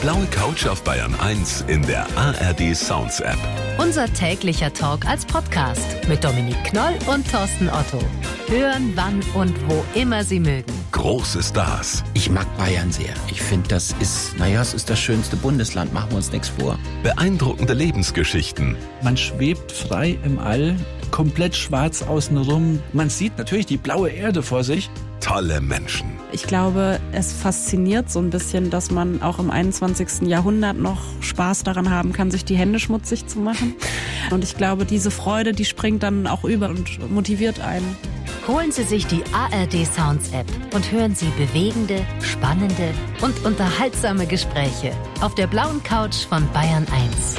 blaue Couch auf Bayern 1 in der ARD Sounds App. Unser täglicher Talk als Podcast mit Dominik Knoll und Thorsten Otto. Hören, wann und wo immer Sie mögen. Große Stars. Ich mag Bayern sehr. Ich finde, es ist das schönste Bundesland. Machen wir uns nichts vor. Beeindruckende Lebensgeschichten. Man schwebt frei im All, komplett schwarz außenrum. Man sieht natürlich die blaue Erde vor sich. Tolle Menschen. Ich glaube, es fasziniert so ein bisschen, dass man auch im 21. Jahrhundert noch Spaß daran haben kann, sich die Hände schmutzig zu machen. Und ich glaube, diese Freude, die springt dann auch über und motiviert einen. Holen Sie sich die ARD Sounds App und hören Sie bewegende, spannende und unterhaltsame Gespräche auf der blauen Couch von Bayern 1.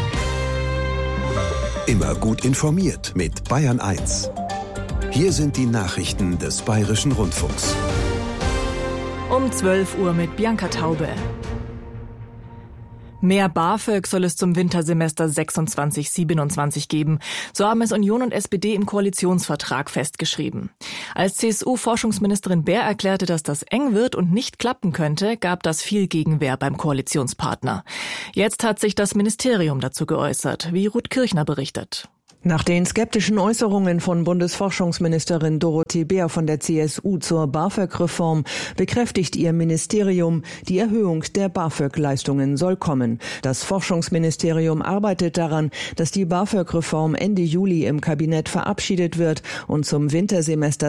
Immer gut informiert mit Bayern 1. Hier sind die Nachrichten des Bayerischen Rundfunks. Um 12 Uhr mit Bianca Taube. Mehr BAföG soll es zum Wintersemester 26/27 geben. So haben es Union und SPD im Koalitionsvertrag festgeschrieben. Als CSU-Forschungsministerin Baer erklärte, dass das eng wird und nicht klappen könnte, gab das viel Gegenwehr beim Koalitionspartner. Jetzt hat sich das Ministerium dazu geäußert, wie Ruth Kirchner berichtet. Nach den skeptischen Äußerungen von Bundesforschungsministerin Dorothee Baer von der CSU zur BAföG-Reform bekräftigt ihr Ministerium, die Erhöhung der BAföG-Leistungen soll kommen. Das Forschungsministerium arbeitet daran, dass die BAföG-Reform Ende Juli im Kabinett verabschiedet wird und zum Wintersemester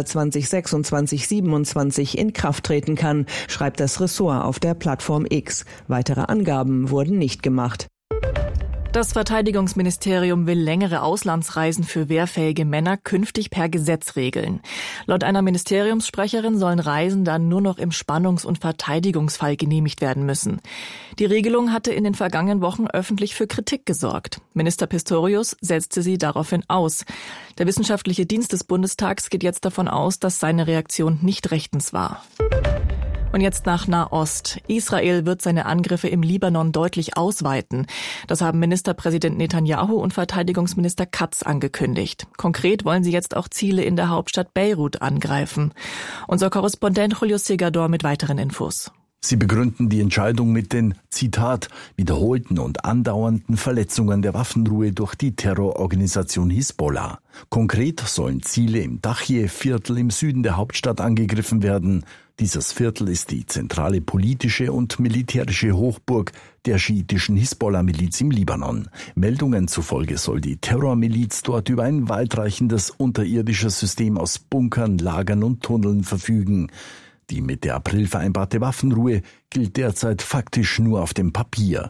2026/27 in Kraft treten kann, schreibt das Ressort auf der Plattform X. Weitere Angaben wurden nicht gemacht. Das Verteidigungsministerium will längere Auslandsreisen für wehrfähige Männer künftig per Gesetz regeln. Laut einer Ministeriumssprecherin sollen Reisen dann nur noch im Spannungs- und Verteidigungsfall genehmigt werden müssen. Die Regelung hatte in den vergangenen Wochen öffentlich für Kritik gesorgt. Minister Pistorius setzte sie daraufhin aus. Der Wissenschaftliche Dienst des Bundestags geht jetzt davon aus, dass seine Reaktion nicht rechtens war. Und jetzt nach Nahost. Israel wird seine Angriffe im Libanon deutlich ausweiten. Das haben Ministerpräsident Netanyahu und Verteidigungsminister Katz angekündigt. Konkret wollen sie jetzt auch Ziele in der Hauptstadt Beirut angreifen. Unser Korrespondent Julio Segador mit weiteren Infos. Sie begründen die Entscheidung mit den, Zitat, wiederholten und andauernden Verletzungen der Waffenruhe durch die Terrororganisation Hisbollah. Konkret sollen Ziele im Dachje-Viertel im Süden der Hauptstadt angegriffen werden. Dieses Viertel ist die zentrale politische und militärische Hochburg der schiitischen Hisbollah-Miliz im Libanon. Meldungen zufolge soll die Terrormiliz dort über ein weitreichendes unterirdisches System aus Bunkern, Lagern und Tunneln verfügen. Die mit der April vereinbarte Waffenruhe gilt derzeit faktisch nur auf dem Papier.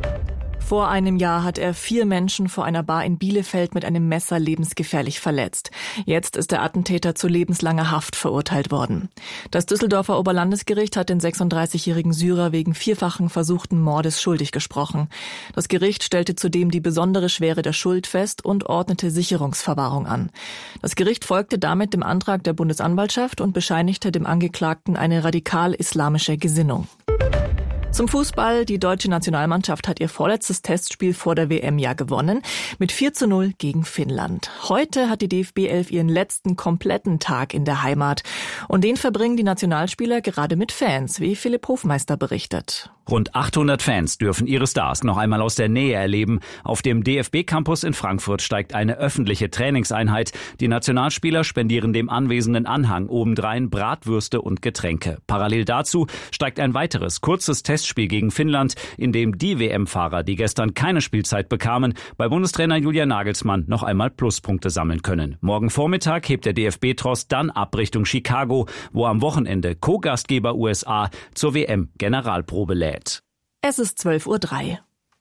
Vor einem Jahr hat er 4 Menschen vor einer Bar in Bielefeld mit einem Messer lebensgefährlich verletzt. Jetzt ist der Attentäter zu lebenslanger Haft verurteilt worden. Das Düsseldorfer Oberlandesgericht hat den 36-jährigen Syrer wegen 4-fachen versuchten Mordes schuldig gesprochen. Das Gericht stellte zudem die besondere Schwere der Schuld fest und ordnete Sicherungsverwahrung an. Das Gericht folgte damit dem Antrag der Bundesanwaltschaft und bescheinigte dem Angeklagten eine radikal-islamische Gesinnung. Zum Fußball. Die deutsche Nationalmannschaft hat ihr vorletztes Testspiel vor der WM ja gewonnen, mit 4:0 gegen Finnland. Heute hat die DFB 11 ihren letzten kompletten Tag in der Heimat. Und den verbringen die Nationalspieler gerade mit Fans, wie Philipp Hofmeister berichtet. Rund 800 Fans dürfen ihre Stars noch einmal aus der Nähe erleben. Auf dem DFB-Campus in Frankfurt steigt eine öffentliche Trainingseinheit. Die Nationalspieler spendieren dem anwesenden Anhang obendrein Bratwürste und Getränke. Parallel dazu steigt ein weiteres kurzes Testspiel gegen Finnland, in dem die WM-Fahrer, die gestern keine Spielzeit bekamen, bei Bundestrainer Julian Nagelsmann noch einmal Pluspunkte sammeln können. Morgen Vormittag hebt der DFB-Tross dann ab Richtung Chicago, wo am Wochenende Co-Gastgeber USA zur WM-Generalprobe lädt. Es ist 12:03 Uhr.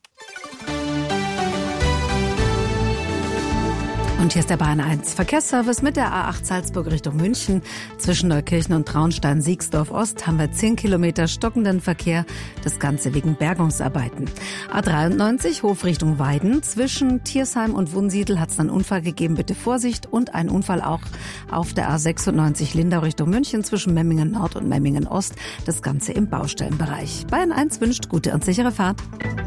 Und hier ist der Bayern 1 Verkehrsservice mit der A8 Salzburg Richtung München. Zwischen Neukirchen und Traunstein-Siegsdorf Ost haben wir 10 Kilometer stockenden Verkehr. Das Ganze wegen Bergungsarbeiten. A93 Hof Richtung Weiden. Zwischen Thiersheim und Wunsiedel hat es einen Unfall gegeben. Bitte Vorsicht. Und ein Unfall auch auf der A96 Lindau Richtung München zwischen Memmingen Nord und Memmingen Ost. Das Ganze im Baustellenbereich. Bayern 1 wünscht gute und sichere Fahrt.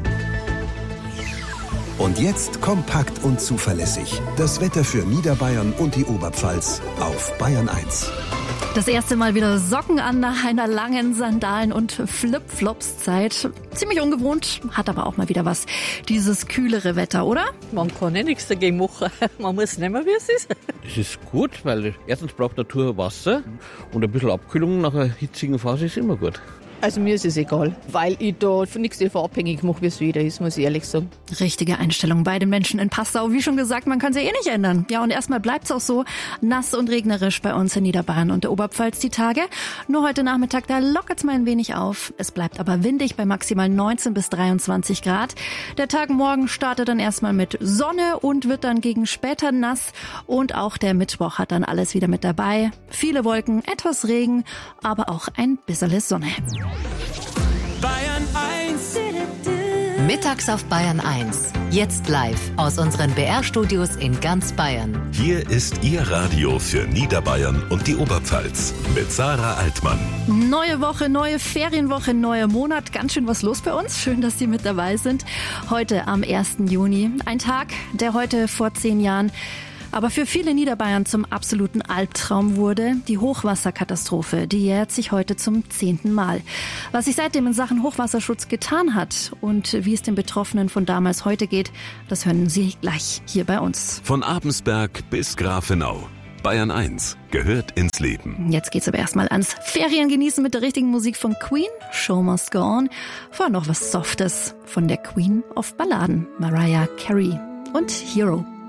Und jetzt kompakt und zuverlässig. Das Wetter für Niederbayern und die Oberpfalz auf Bayern 1. Das erste Mal wieder Socken an nach einer langen Sandalen- und Flipflops-Zeit. Ziemlich ungewohnt, hat aber auch mal wieder was. Dieses kühlere Wetter, oder? Man kann ja nichts dagegen machen. Man muss nehmen, wie es ist. Es ist gut, weil erstens braucht die Natur Wasser und ein bisschen Abkühlung nach einer hitzigen Phase ist immer gut. Also mir ist es egal, weil ich da nichts davon abhängig mache, wie es wieder ist, muss ich ehrlich sagen. Richtige Einstellung bei den Menschen in Passau. Wie schon gesagt, man kann sie nicht ändern. Ja, und erstmal bleibt es auch so nass und regnerisch bei uns in Niederbayern und der Oberpfalz die Tage. Nur heute Nachmittag, da lockert es mal ein wenig auf. Es bleibt aber windig bei maximal 19 bis 23 Grad. Der Tag morgen startet dann erstmal mit Sonne und wird dann gegen später nass. Und auch der Mittwoch hat dann alles wieder mit dabei. Viele Wolken, etwas Regen, aber auch ein bisschen Sonne. Bayern 1. Mittags auf Bayern 1. Jetzt live aus unseren BR-Studios in ganz Bayern. Hier ist Ihr Radio für Niederbayern und die Oberpfalz mit Sarah Altmann. Neue Woche, neue Ferienwoche, neuer Monat. Ganz schön was los bei uns. Schön, dass Sie mit dabei sind. Heute am 1. Juni. Ein Tag, der heute vor 10 Jahren aber für viele Niederbayern zum absoluten Albtraum wurde. Die Hochwasserkatastrophe, die jährt sich heute zum 10. Mal. Was sich seitdem in Sachen Hochwasserschutz getan hat und wie es den Betroffenen von damals heute geht, das hören Sie gleich hier bei uns. Von Abensberg bis Grafenau. Bayern 1 gehört ins Leben. Jetzt geht's aber erstmal ans Ferien genießen mit der richtigen Musik von Queen. Show must go on. Vorher noch was Softes von der Queen of Balladen, Mariah Carey und Hero.